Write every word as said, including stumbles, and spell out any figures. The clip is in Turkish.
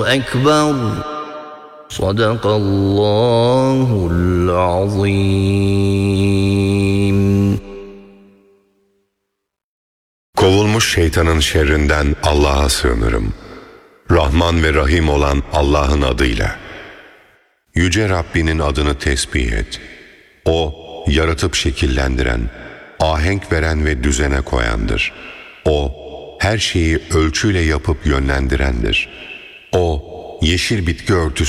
أكبر صدق الله العظيم. Kovulmuş şeytanın şerrinden Allah'a sığınırım. Rahman ve Rahim olan Allah'ın adıyla. Yüce Rabbinin adını tesbih et. O, yaratıp şekillendiren, ahenk veren ve düzene koyandır. O, her şeyi ölçüyle yapıp yönlendirendir. O, yeşil bitki örtüsü